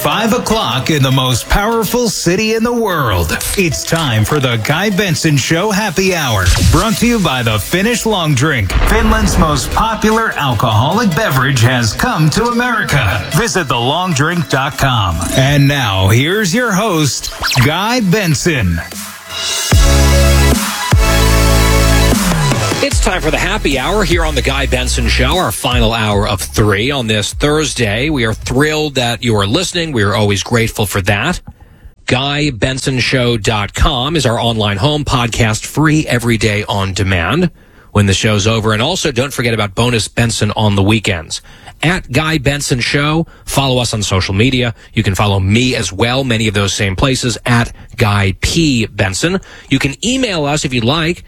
5 o'clock in the most powerful city in the world. It's time for the Guy Benson Show Happy Hour. Brought to you by the Finnish Long Drink. Finland's most popular alcoholic beverage has come to America. Visit thelongdrink.com. And now, here's your host, Guy Benson. It's time for the happy hour here on the Guy Benson Show, our final hour of 3 on this Thursday. We are thrilled that you are listening. We are always grateful for that. GuyBensonShow.com is our online home podcast, free every day on demand when the show's over. And also, don't forget about Bonus Benson on the weekends. At Guy Benson Show, follow us on social media. You can follow me as well, many of those same places, at Guy P. Benson. You can email us if you'd like,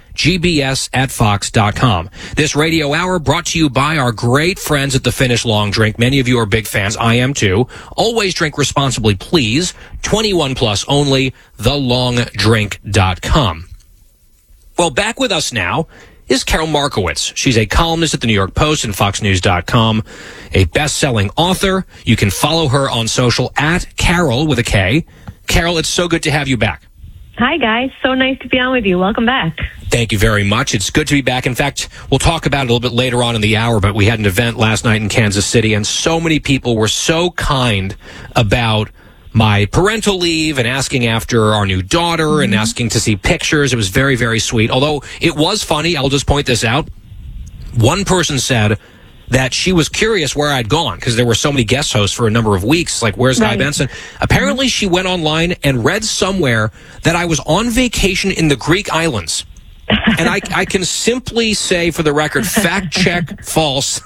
gbs@fox.com. This radio hour brought to you by our great friends at the Finnish Long Drink. Many of you are big fans. I am too. Always drink responsibly, please. 21 plus only, thelongdrink.com. Well, back with us now is Carol Markowitz. She's a columnist at the New York Post and FoxNews.com, a best-selling author. You can follow her on social at Carol with a K. Carol, it's so good to have you back. Hi, guys. So nice to be on with you. Welcome back. Thank you very much. It's good to be back. In fact, we'll talk about it a little bit later on in the hour, but we had an event last night in Kansas City, and so many people were so kind about my parental leave and asking after our new daughter and asking to see pictures. It was very, very sweet. Although it was funny, I'll just point this out. One person said that she was curious where I'd gone because there were so many guest hosts for a number of weeks. Like, where's Guy Benson? Apparently, she went online and read somewhere that I was on vacation in the Greek islands. And I can simply say, for the record, fact check, false.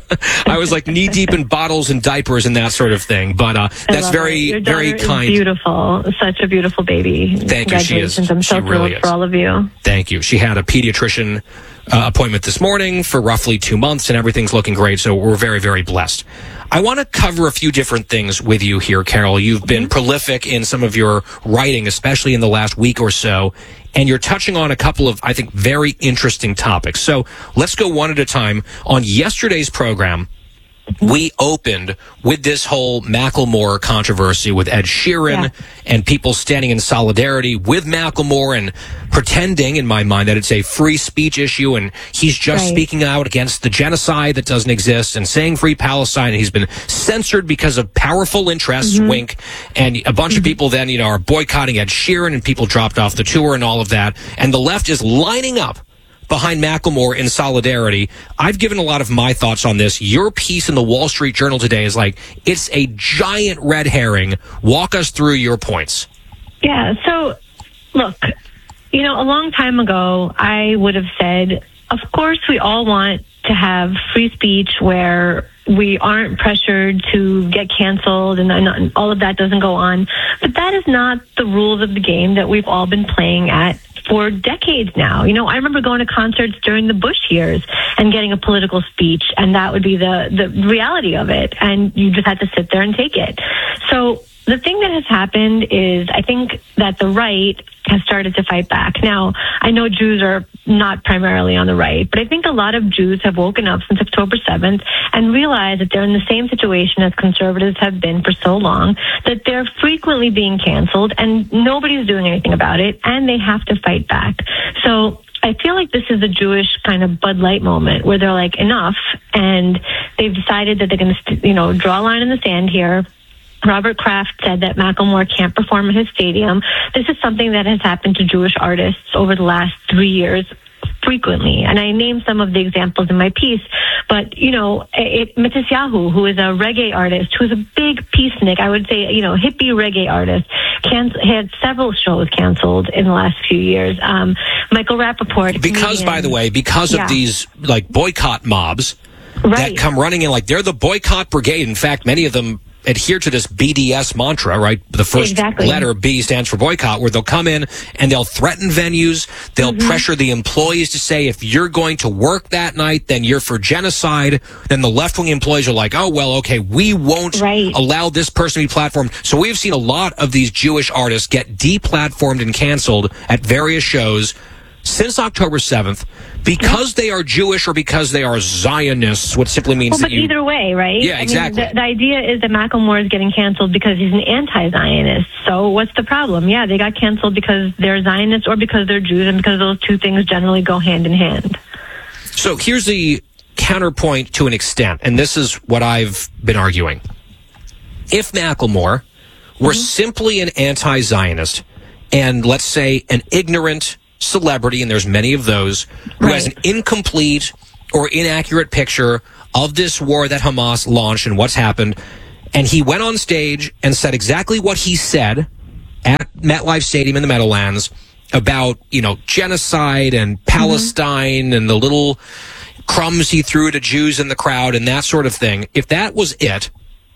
I was like knee deep in bottles and diapers and that sort of thing. But that's very, very kind. Beautiful, such a beautiful baby. Thank you. She is. I'm so thrilled really for all of you. Thank you. She had a pediatrician appointment this morning for roughly 2 months, and everything's looking great. So we're very, very blessed. I want to cover a few different things with you here, Carol. You've been prolific in some of your writing, especially in the last week or so, and you're touching on a couple of, I think, very interesting topics. So let's go one at a time. On yesterday's program, we opened with this whole Macklemore controversy with Ed Sheeran and people standing in solidarity with Macklemore and pretending, in my mind, that it's a free speech issue and he's just speaking out against the genocide that doesn't exist and saying free Palestine. And he's been censored because of powerful interests, wink. And a bunch of people then, are boycotting Ed Sheeran and people dropped off the tour and all of that. And the left is lining up behind Macklemore in solidarity. I've given a lot of my thoughts on this. Your piece in the Wall Street Journal today is like, it's a giant red herring. Walk us through your points. Yeah, so, look, a long time ago, I would have said, of course, we all want to have free speech where we aren't pressured to get canceled and all of that doesn't go on. But that is not the rules of the game that we've all been playing at for decades now. I remember going to concerts during the Bush years and getting a political speech, and that would be the reality of it. And you just had to sit there and take it. So the thing that has happened is I think that the right has started to fight back. Now, I know Jews are not primarily on the right, but I think a lot of Jews have woken up since October 7th and realized that they're in the same situation as conservatives have been for so long, that they're frequently being canceled and nobody's doing anything about it, and they have to fight back. So I feel like this is a Jewish kind of Bud Light moment where they're like, enough, and they've decided that they're going to, draw a line in the sand here. Robert Kraft said that Macklemore can't perform at his stadium. This is something that has happened to Jewish artists over the last 3 years frequently. And I named some of the examples in my piece. But, Matisyahu, who is a reggae artist, who's a big peacenik, I would say, hippie reggae artist, had several shows canceled in the last few years. Michael Rappaport. Because, by the way, because of these, boycott mobs that come running in, they're the boycott brigade. In fact, many of them adhere to this BDS mantra, right? The first letter, B, stands for boycott, where they'll come in and they'll threaten venues. They'll pressure the employees to say, if you're going to work that night, then you're for genocide. Then the left-wing employees are like, oh, well, okay, we won't allow this person to be platformed. So we've seen a lot of these Jewish artists get deplatformed and canceled at various shows since October 7th, because they are Jewish or because they are Zionists, what simply means well, but either way, right? Yeah, exactly. I mean, the idea is that Macklemore is getting canceled because he's an anti-Zionist. So what's the problem? Yeah, they got canceled because they're Zionists or because they're Jews, and because those two things generally go hand in hand. So here's the counterpoint to an extent, and this is what I've been arguing. If Macklemore were simply an anti-Zionist and, let's say, an ignorant celebrity, and there's many of those, who has an incomplete or inaccurate picture of this war that Hamas launched and what's happened, and he went on stage and said exactly what he said at MetLife Stadium in the Meadowlands about, genocide and Palestine and the little crumbs he threw to Jews in the crowd and that sort of thing. If that was it,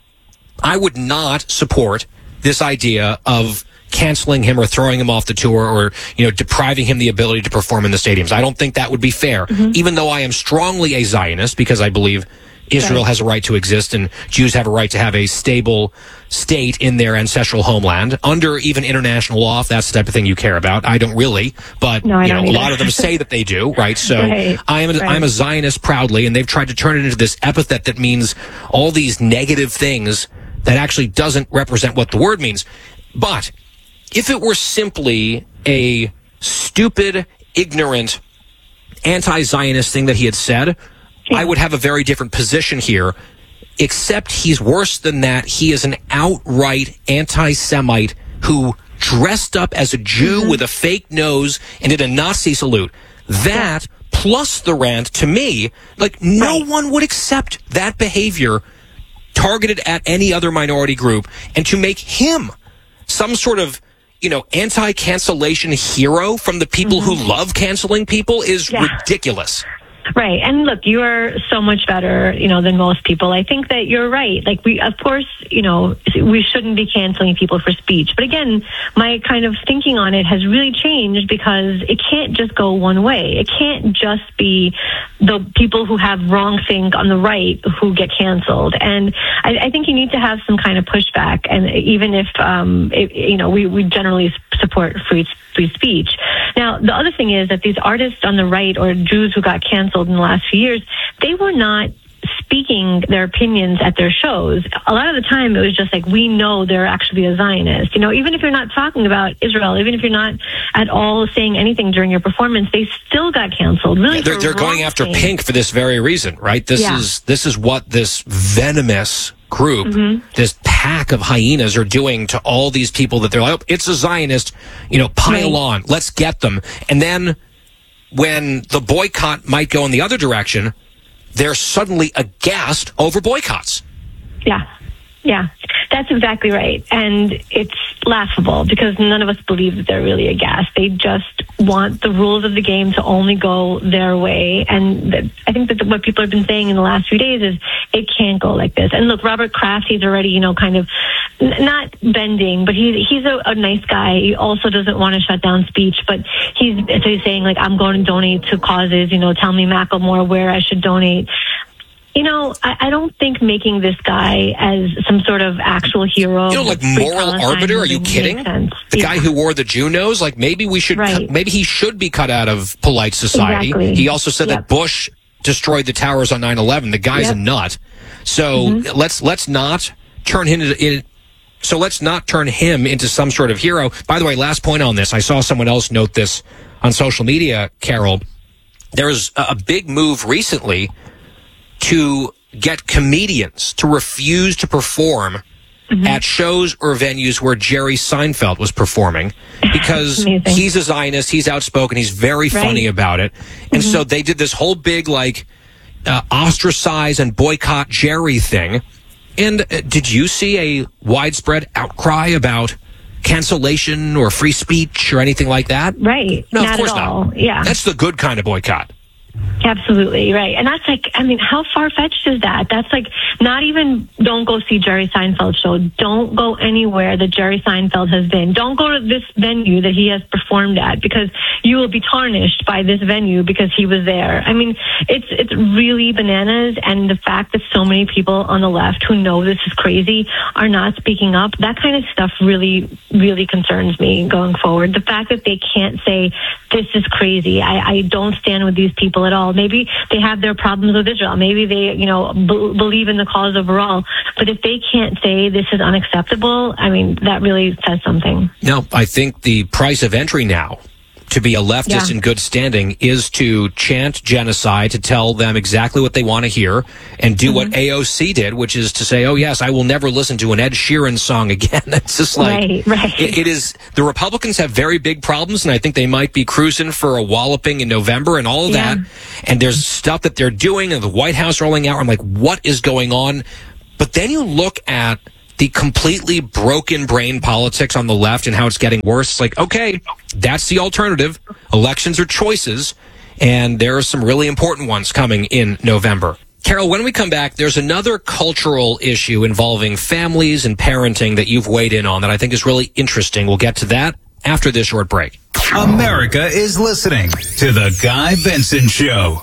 I would not support this idea of canceling him or throwing him off the tour or, depriving him the ability to perform in the stadiums. I don't think that would be fair, even though I am strongly a Zionist because I believe Israel has a right to exist and Jews have a right to have a stable state in their ancestral homeland under even international law, if that's the type of thing you care about. I don't really, but no, a lot of them say that they do, right? So I'm a Zionist proudly, and they've tried to turn it into this epithet that means all these negative things that actually doesn't represent what the word means. But if it were simply a stupid, ignorant, anti-Zionist thing that he had said, I would have a very different position here, except he's worse than that. He is an outright anti-Semite who dressed up as a Jew with a fake nose and did a Nazi salute. That, plus the rant, to me, no one would accept that behavior targeted at any other minority group, and to make him some sort of anti-cancellation hero from the people who love canceling people is ridiculous. Right. And look, you are so much better, than most people. I think that you're right. Of course, we shouldn't be canceling people for speech. But again, my kind of thinking on it has really changed because it can't just go one way. It can't just be the people who have wrong think on the right who get canceled. And I think you need to have some kind of pushback. And even if, we generally support free speech. Now, the other thing is that these artists on the right or Jews who got canceled in the last few years, they were not speaking their opinions at their shows. A lot of the time, it was just we know they're actually a Zionist. Even if you're not talking about Israel, even if you're not at all saying anything during your performance, they still got canceled. Really, they're going after Pink for this very reason, right? This is what this venomous group, this pack of hyenas are doing to all these people that they're like, oh, it's a Zionist, pile on, let's get them. And then when the boycott might go in the other direction, they're suddenly aghast over boycotts. Yeah, that's exactly right. And it's laughable because none of us believe that they're really aghast. They just want the rules of the game to only go their way. And I think that what people have been saying in the last few days is it can't go like this. And look, Robert Kraft, he's already, kind of not bending, but he's a nice guy. He also doesn't want to shut down speech, but he's saying I'm going to donate to causes, tell me Macklemore where I should donate. I don't think making this guy as some sort of actual hero, moral arbiter. Are you kidding? The guy who wore the Jew nose, maybe we should, maybe he should be cut out of polite society. Exactly. He also said that Bush destroyed the towers on 9/11. The guy's a nut. So let's not turn him into some sort of hero. By the way, last point on this, I saw someone else note this on social media, Carol. There was a big move recently to get comedians to refuse to perform at shows or venues where Jerry Seinfeld was performing because he's a Zionist, he's outspoken, he's very funny about it. And so they did this whole big ostracize and boycott Jerry thing. And did you see a widespread outcry about cancellation or free speech or anything like that? Right. No, not of course at all. not. Yeah. That's the good kind of boycott. Absolutely, right. And that's like, I mean, how far-fetched is that? That's like, not even, don't go see Jerry Seinfeld's show. Don't go anywhere that Jerry Seinfeld has been. Don't go to this venue that he has performed at, because you will be tarnished by this venue because he was there. I mean, it's really bananas. And the fact that so many people on the left who know this is crazy are not speaking up, that kind of stuff really, really concerns me going forward. The fact that they can't say, this is crazy. I don't stand with these people at all. Maybe they have their problems with Israel. Maybe they, believe in the cause overall. But if they can't say this is unacceptable, I mean, that really says something. No, I think the price of entry now to be a leftist in good standing is to chant genocide, to tell them exactly what they want to hear, and do what AOC did, which is to say, oh, yes, I will never listen to an Ed Sheeran song again. It's just like, right. It is, the Republicans have very big problems, and I think they might be cruising for a walloping in November and all of that. And there's stuff that they're doing, and the White House rolling out. I'm like, what is going on? But then you look at the completely broken brain politics on the left and how it's getting worse. It's like, okay, that's the alternative. Elections are choices, and there are some really important ones coming in November. Carol, when we come back, there's another cultural issue involving families and parenting that you've weighed in on that I think is really interesting. We'll get to that after this short break. America is listening to The Guy Benson Show.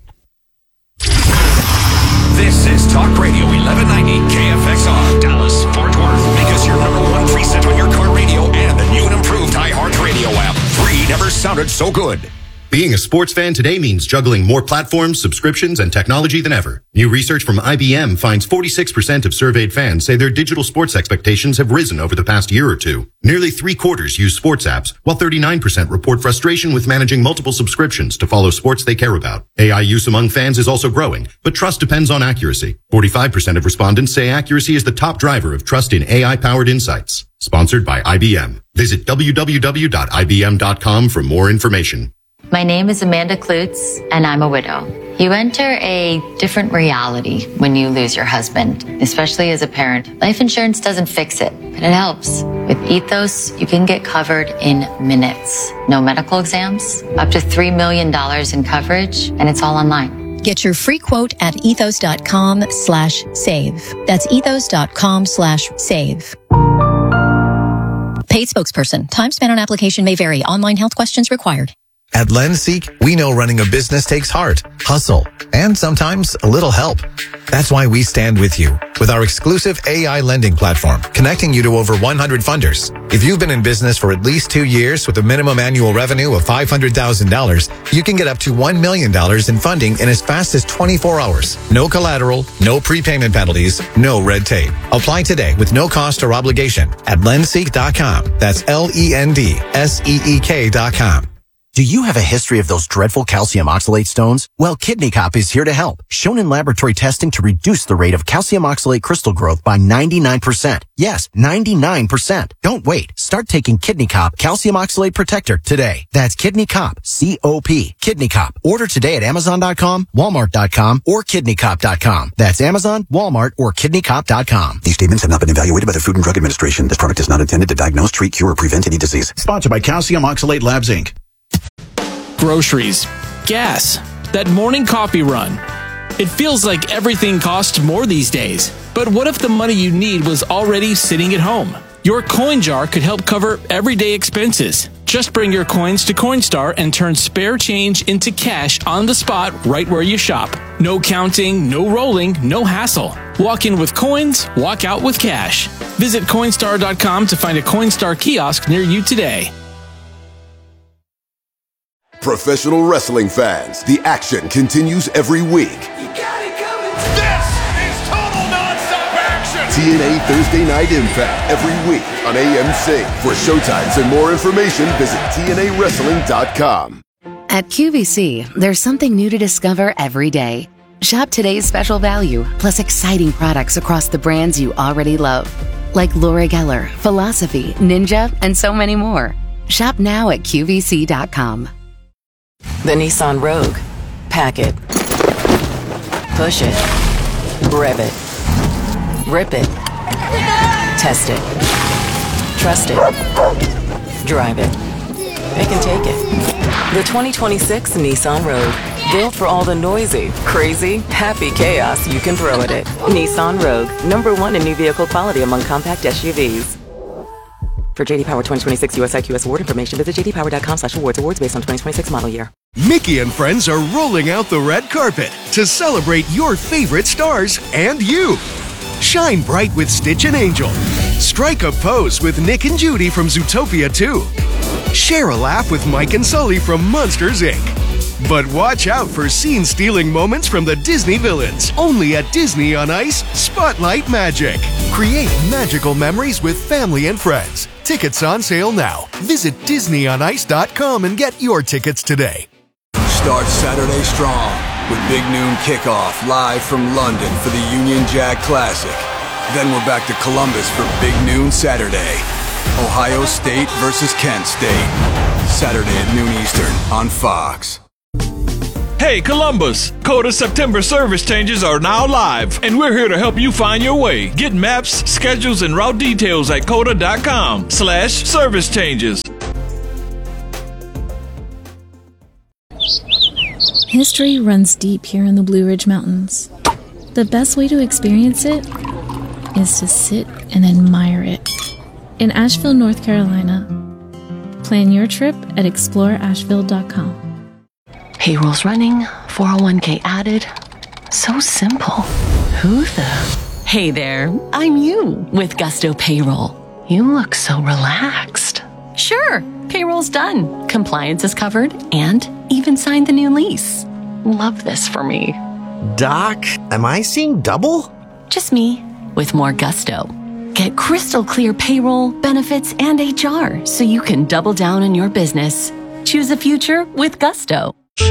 This is Talk Radio 1190 KFXR, Dallas, Fort Worth. Because your number one preset on your car radio and the new and improved iHeartRadio app. 3 never sounded so good. Being a sports fan today means juggling more platforms, subscriptions, and technology than ever. New research from IBM finds 46% of surveyed fans say their digital sports expectations have risen over the past year or two. Nearly 3/4 use sports apps, while 39% report frustration with managing multiple subscriptions to follow sports they care about. AI use among fans is also growing, but trust depends on accuracy. 45% of respondents say accuracy is the top driver of trust in AI-powered insights. Sponsored by IBM. Visit www.ibm.com for more information. My name is Amanda Klutz, and I'm a widow. You enter a different reality when you lose your husband, especially as a parent. Life insurance doesn't fix it, but it helps. With Ethos, you can get covered in minutes. No medical exams, up to $3 million in coverage, and it's all online. Get your free quote at ethos.com/save. That's ethos.com/save. Paid spokesperson. Time spent on application may vary. Online health questions required. At LendSeek, we know running a business takes heart, hustle, and sometimes a little help. That's why we stand with you with our exclusive AI lending platform, connecting you to over 100 funders. If you've been in business for at least 2 years with a minimum annual revenue of $500,000, you can get up to $1 million in funding in as fast as 24 hours. No collateral, no prepayment penalties, no red tape. Apply today with no cost or obligation at lendseek.com. That's LENDSEEK.com. Do you have a history of those dreadful calcium oxalate stones? Well, Kidney Cop is here to help. Shown in laboratory testing to reduce the rate of calcium oxalate crystal growth by 99%. Yes, 99%. Don't wait. Start taking Kidney Cop Calcium Oxalate Protector today. That's Kidney Cop, C-O-P, Kidney Cop. Order today at Amazon.com, Walmart.com, or KidneyCop.com. That's Amazon, Walmart, or KidneyCop.com. These statements have not been evaluated by the Food and Drug Administration. This product is not intended to diagnose, treat, cure, or prevent any disease. Sponsored by Calcium Oxalate Labs, Inc. Groceries, gas, that morning coffee run. It feels like everything costs more these days. But what if the money you need was already sitting at home? Your coin jar could help cover everyday expenses. Just bring your coins to Coinstar and turn spare change into cash on the spot right where you shop. No counting, no rolling, no hassle. Walk in with coins, walk out with cash. Visit Coinstar.com to find a Coinstar kiosk near you today. Professional wrestling fans, the action continues every week. You got it coming. This is total nonstop action. TNA Thursday Night Impact every week on AMC. For showtimes and more information, visit TNAWrestling.com. At QVC, there's something new to discover every day. Shop today's special value, plus exciting products across the brands you already love. Like Laura Geller, Philosophy, Ninja, and so many more. Shop now at QVC.com. The Nissan Rogue. Pack it. Push it. Rev it. Rip it. Test it. Trust it. Drive it. It can take it. The 2026 Nissan Rogue. Built for all the noisy, crazy, happy chaos you can throw at it. Nissan Rogue, #1 in new vehicle quality among compact SUVs. For JD Power 2026 US IQS award information, visit jdpower.com/awards. Awards based on 2026 model year. Mickey and friends are rolling out the red carpet to celebrate your favorite stars and you. Shine bright with Stitch and Angel. Strike a pose with Nick and Judy from Zootopia 2. Share a laugh with Mike and Sully from Monsters, Inc. But watch out for scene-stealing moments from the Disney villains. Only at Disney on Ice, Spotlight Magic. Create magical memories with family and friends. Tickets on sale now. Visit DisneyOnIce.com and get your tickets today. Start Saturday strong with Big Noon Kickoff live from London for the Union Jack Classic. Then we're back to Columbus for Big Noon Saturday. Ohio State versus Kent State. Saturday at noon Eastern on Fox. Hey Columbus! Coda September service changes are now live, and we're here to help you find your way. Get maps, schedules, and route details at coda.com/service changes. History runs deep here in the Blue Ridge Mountains. The best way to experience it is to sit and admire it. In Asheville, North Carolina. Plan your trip at exploreasheville.com. Payroll's running, 401k added. So simple. Who the? Hey there, I'm you with Gusto Payroll. You look so relaxed. Sure, payroll's done. Compliance is covered and even signed the new lease. Love this for me. Doc, am I seeing double? Just me with more gusto. Get crystal clear payroll, benefits, and HR so you can double down on your business. Choose a future with Gusto.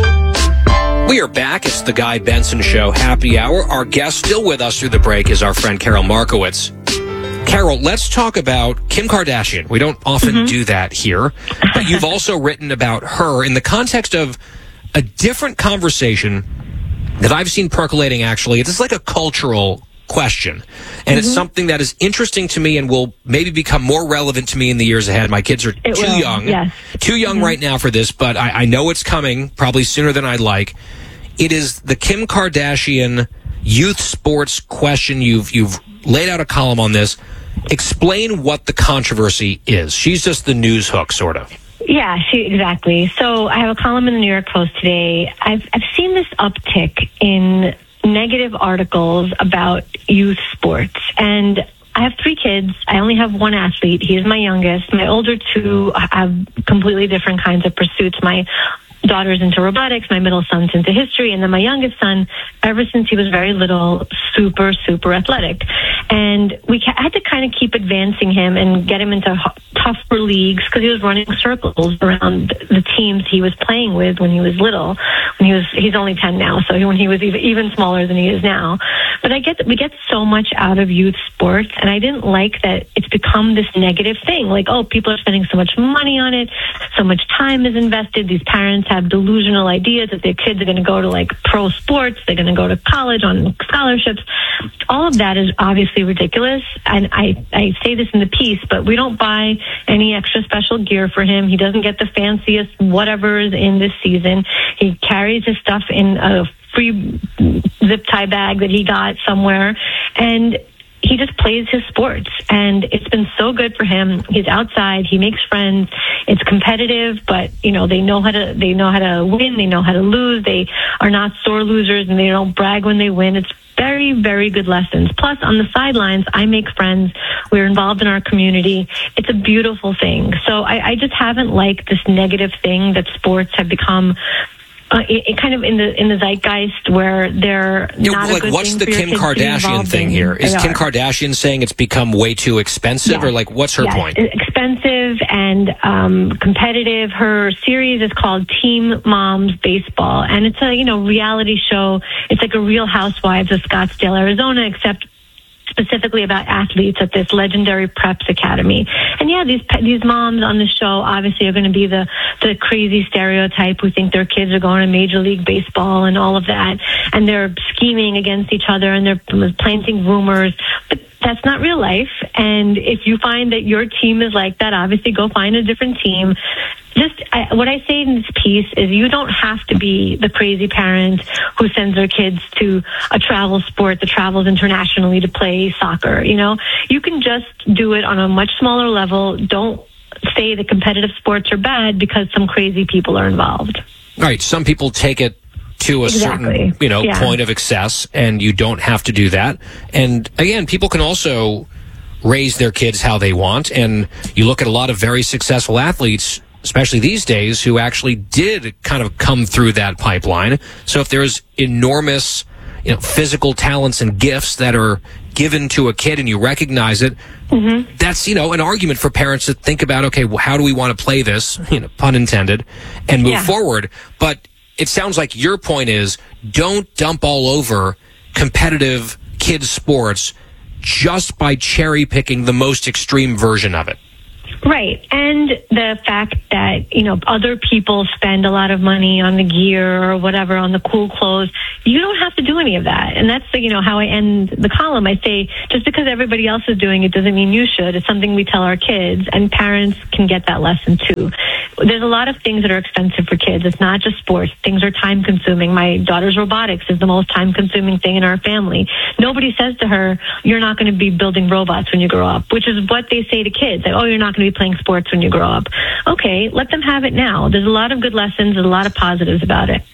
We are back. It's the Guy Benson Show Happy Hour. Our guest still with us through the break is our friend Carol Markowitz. Carol, let's talk about Kim Kardashian. We don't often do that here, but you've also written about her in the context of a different conversation that I've seen percolating, actually. It's like a cultural question, and it's something that is interesting to me and will maybe become more relevant to me in the years ahead. My kids are too young right now for this, but I know it's coming probably sooner than I'd like. It is the Kim Kardashian youth sports question. You've laid out a column on this. Explain what the controversy is. She's just the news hook, sort of. Yeah, exactly. So I have a column in the New York Post today. I've seen this uptick in negative articles about youth sports. And I have 3 kids. I only have one athlete. He is my youngest. My older 2 have completely different kinds of pursuits. My daughter's into robotics, my middle son's into history, and then my youngest son, ever since he was very little, super, super athletic. And we had to kind of keep advancing him and get him into tougher leagues because he was running circles around the teams he was playing with when he was little. He's only 10 now, so when he was even smaller than he is now. But we get so much out of youth sports, and I didn't like that it's become this negative thing. Like, oh, people are spending so much money on it, so much time is invested. These parents have delusional ideas that their kids are going to go to like pro sports, they're going to go to college on scholarships. All of that is obviously ridiculous, and I say this in the piece, but we don't buy any extra special gear for him. He doesn't get the fanciest whatever is in this season. He carries his stuff in a free zip tie bag that he got somewhere, and he just plays his sports, and it's been so good for him. He's outside, he makes friends. It's competitive, but they know how to win, they know how to lose. They are not sore losers, and they don't brag when they win. It's very, very good lessons. Plus, on the sidelines, I make friends. We're involved in our community. It's a beautiful thing. So I just haven't liked this negative thing that sports have become kind of in the zeitgeist where they're not a good what's thing the for your Kim kids to be Kardashian involved thing in. here? Is They Kim are. Kardashian saying it's become way too expensive, or like what's her point? Expensive and competitive. Her series is called Team Moms Baseball, and it's a reality show. It's like a Real Housewives of Scottsdale, Arizona, except specifically about athletes at this legendary preps academy. And yeah, these moms on the show obviously are going to be the crazy stereotype who think their kids are going to Major League Baseball and all of that, and they're scheming against each other and they're planting rumors. But that's not real life. And if you find that your team is like that, obviously go find a different team. What I say in this piece is you don't have to be the crazy parent who sends their kids to a travel sport that travels internationally to play soccer. You can just do it on a much smaller level. Don't say that competitive sports are bad because some crazy people are involved. Right. Some people take it to a certain, point of excess, and you don't have to do that. And again, people can also raise their kids how they want. And you look at a lot of very successful athletes, especially these days, who actually did kind of come through that pipeline. So if there's enormous, physical talents and gifts that are given to a kid and you recognize it, that's, an argument for parents to think about, okay, well, how do we want to play this, pun intended, and move forward. But it sounds like your point is don't dump all over competitive kids sports just by cherry picking the most extreme version of it. Right. And the fact that, other people spend a lot of money on the gear or whatever, on the cool clothes, you don't have to do any of that. And that's, how I end the column. I say, just because everybody else is doing it doesn't mean you should. It's something we tell our kids, and parents can get that lesson too. There's a lot of things that are expensive for kids. It's not just sports. Things are time consuming. My daughter's robotics is the most time consuming thing in our family. Nobody says to her, you're not going to be building robots when you grow up, which is what they say to kids. Like, oh, you're not going to be playing sports when you grow up. Okay, let them have it now. There's a lot of good lessons and a lot of positives about it.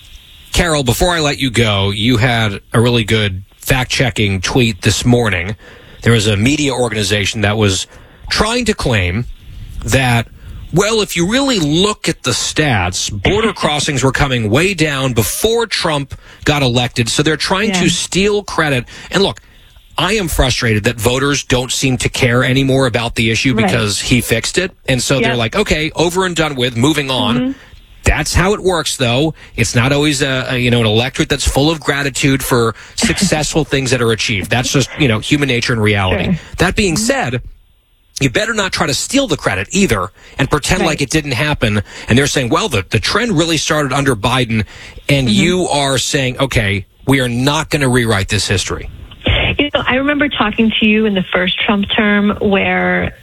Carol, before I let you go, you had a really good fact-checking tweet this morning. There was a media organization that was trying to claim that, well, if you really look at the stats, border crossings were coming way down before Trump got elected, so they're trying to steal credit. And look, I am frustrated that voters don't seem to care anymore about the issue because he fixed it. And so they're like, okay, over and done with, moving on. That's how it works, though. It's not always an electorate that's full of gratitude for successful things that are achieved. That's just, human nature and reality. That being said, you better not try to steal the credit either and pretend like it didn't happen. And they're saying, well, the trend really started under Biden, and you are saying, okay, we are not going to rewrite this history. I remember talking to you in the first Trump term where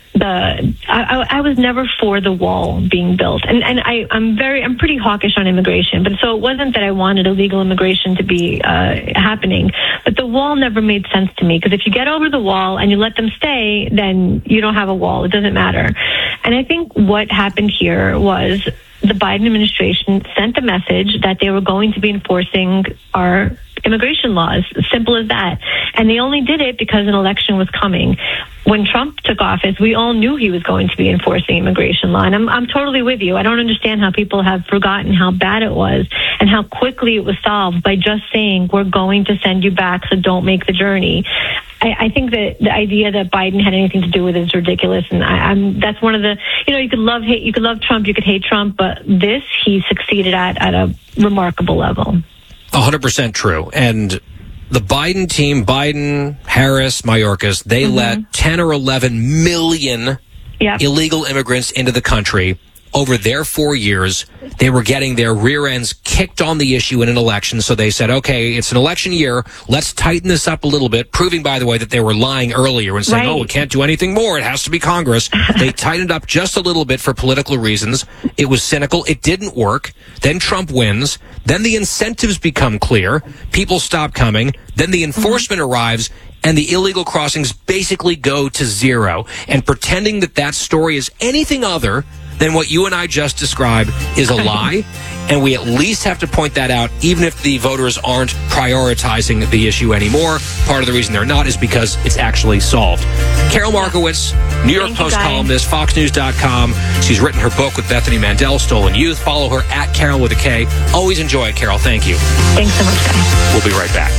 I was never for the wall being built, and I'm pretty hawkish on immigration, but so it wasn't that I wanted illegal immigration to be happening, but the wall never made sense to me, because if you get over the wall and you let them stay, then you don't have a wall. It doesn't matter. And I think what happened here was the Biden administration sent a message that they were going to be enforcing our immigration laws. Simple as that. And they only did it because an election was coming. When Trump took office, we all knew he was going to be enforcing immigration law. And I'm totally with you. I don't understand how people have forgotten how bad it was and how quickly it was solved by just saying, we're going to send you back, so don't make the journey. I think that the idea that Biden had anything to do with it is ridiculous, and that's one of the, you could love Trump, you could hate Trump, but this he succeeded at a remarkable level. 100% true. And the Biden team, Biden, Harris, Mayorkas, they let 10 or 11 million illegal immigrants into the country. Over their 4 years, they were getting their rear ends kicked on the issue in an election. So they said, okay, it's an election year. Let's tighten this up a little bit, proving, by the way, that they were lying earlier and saying, oh, we can't do anything more. It has to be Congress. They tightened up just a little bit for political reasons. It was cynical. It didn't work. Then Trump wins. Then the incentives become clear. People stop coming. Then the enforcement arrives, and the illegal crossings basically go to zero. And pretending that story is anything other than what you and I just described is a lie, and we at least have to point that out, even if the voters aren't prioritizing the issue anymore. Part of the reason they're not is because it's actually solved. Carol Markowitz, New York Post columnist, FoxNews.com. She's written her book with Bethany Mandel, Stolen Youth. Follow her at Carol with a K. Always enjoy it, Carol. Thank you. Thanks so much, guys. We'll be right back.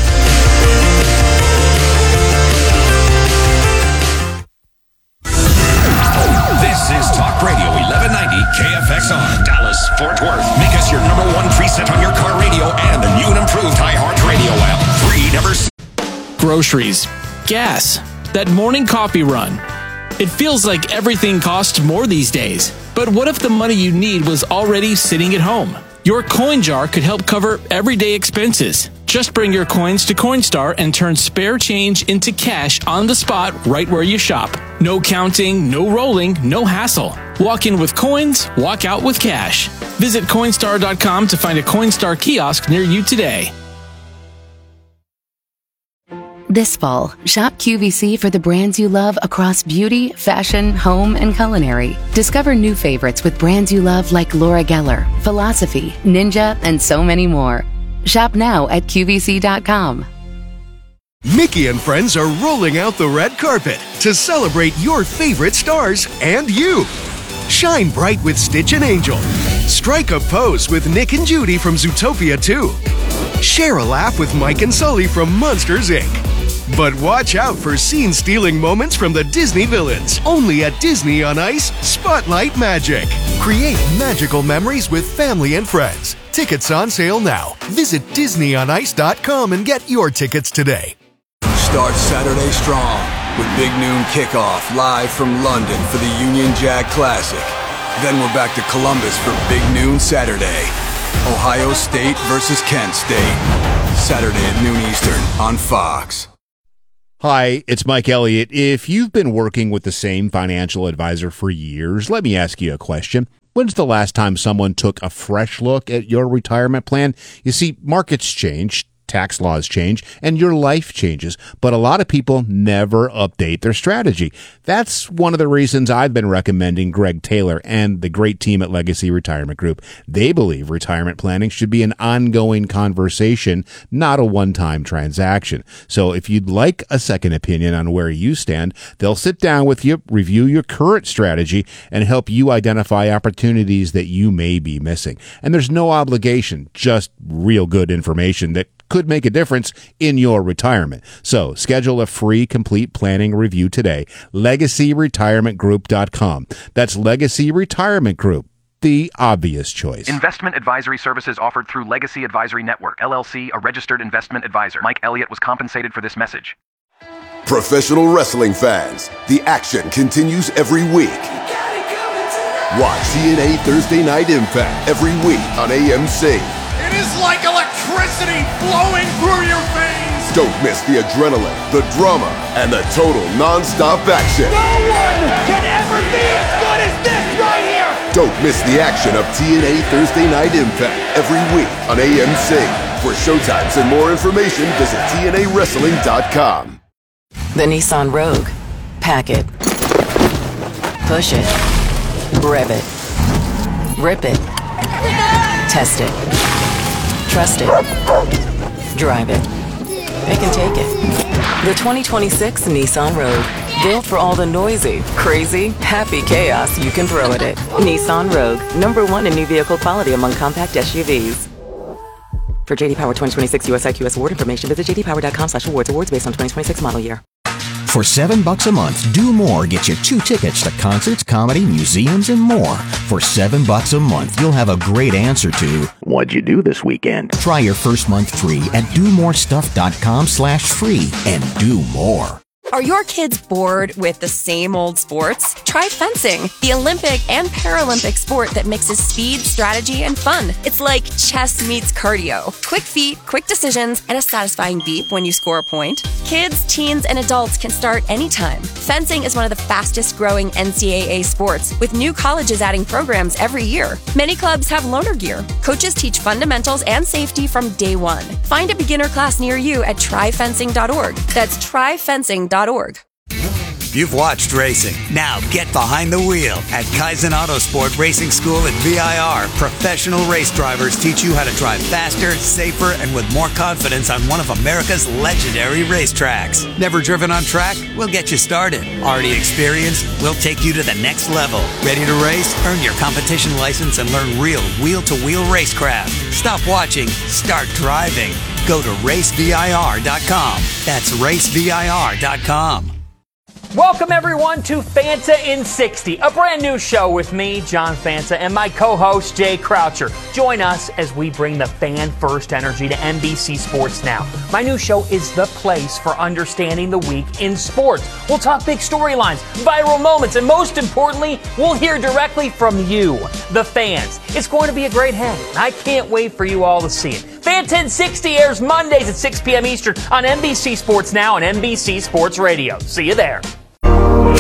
This is Talk Radio 1190 KFXR, Dallas, Fort Worth. Make us your number one preset on your car radio and the new and improved iHeartRadio app. Groceries, gas, that morning coffee run. It feels like everything costs more these days. But what if the money you need was already sitting at home? Your coin jar could help cover everyday expenses. Just bring your coins to Coinstar and turn spare change into cash on the spot right where you shop. No counting, no rolling, no hassle. Walk in with coins, walk out with cash. Visit Coinstar.com to find a Coinstar kiosk near you today. This fall, shop QVC for the brands you love across beauty, fashion, home, and culinary. Discover new favorites with brands you love like Laura Geller, Philosophy, Ninja, and so many more. Shop now at QVC.com. Mickey and friends are rolling out the red carpet to celebrate your favorite stars and you. Shine bright with Stitch and Angel. Strike a pose with Nick and Judy from Zootopia 2. Share a laugh with Mike and Sully from Monsters, Inc. But watch out for scene-stealing moments from the Disney villains. Only at Disney on Ice, Spotlight Magic. Create magical memories with family and friends. Tickets on sale now. Visit DisneyOnIce.com and get your tickets today. Start Saturday strong with Big Noon Kickoff live from London for the Union Jack Classic. Then we're back to Columbus for Big Noon Saturday. Ohio State versus Kent State. Saturday at noon Eastern on Fox. Hi, it's Mike Elliott. If you've been working with the same financial advisor for years, let me ask you a question. When's the last time someone took a fresh look at your retirement plan? You see, markets change, tax laws change, and your life changes, but a lot of people never update their strategy. That's one of the reasons I've been recommending Greg Taylor and the great team at Legacy Retirement Group. They believe retirement planning should be an ongoing conversation, not a one-time transaction. So if you'd like a second opinion on where you stand, they'll sit down with you, review your current strategy, and help you identify opportunities that you may be missing. And there's no obligation, just real good information that could make a difference in your retirement. So schedule a free complete planning review today. LegacyRetirementGroup.com. That's Legacy Retirement Group, the obvious choice. Investment advisory services offered through Legacy Advisory Network, LLC, a registered investment advisor. Mike Elliott was compensated for this message. Professional wrestling fans, the action continues every week. Watch TNA Thursday Night Impact every week on AMC. It is like electricity flowing through your veins! Don't miss the adrenaline, the drama, and the total non-stop action. No one can ever be as good as this right here! Don't miss the action of TNA Thursday Night Impact every week on AMC. For showtimes and more information, visit TNAWrestling.com. The Nissan Rogue. Pack it. Push it. Rev it. Rip it. Test it. Trust it. Drive it. They can take it. The 2026 Nissan Rogue. Built for all the noisy, crazy, happy chaos you can throw at it. Nissan Rogue. #1 in new vehicle quality among compact SUVs. For JD Power 2026 US IQS award information, visit jdpower.com/awards. Awards based on 2026 model year. For $7 a month, Do More gets you 2 tickets to concerts, comedy, museums, and more. For $7 a month, you'll have a great answer to, what'd you do this weekend? Try your first month free at domorestuff.com/free and do more. Are your kids bored with the same old sports? Try fencing, the Olympic and Paralympic sport that mixes speed, strategy, and fun. It's like chess meets cardio. Quick feet, quick decisions, and a satisfying beep when you score a point. Kids, teens, and adults can start anytime. Fencing is one of the fastest growing NCAA sports, with new colleges adding programs every year. Many clubs have loaner gear. Coaches teach fundamentals and safety from day one. Find a beginner class near you at tryfencing.org. That's tryfencing.org. You've watched racing. Now get behind the wheel. At Kaizen Autosport Racing School at VIR, professional race drivers teach you how to drive faster, safer, and with more confidence on one of America's legendary racetracks. Never driven on track? We'll get you started. Already experienced? We'll take you to the next level. Ready to race? Earn your competition license and learn real wheel-to-wheel racecraft. Stop watching. Start driving. Go to racevir.com. That's racevir.com. Welcome, everyone, to Fanta in 60, a brand new show with me, John Fanta, and my co-host, Jay Croucher. Join us as we bring the fan-first energy to NBC Sports Now. My new show is the place for understanding the week in sports. We'll talk big storylines, viral moments, and most importantly, we'll hear directly from you, the fans. It's going to be a great hang, and I can't wait for you all to see it. Fanta Fanta in 60 airs Mondays at 6 p.m. Eastern on NBC Sports Now and NBC Sports Radio. See you there.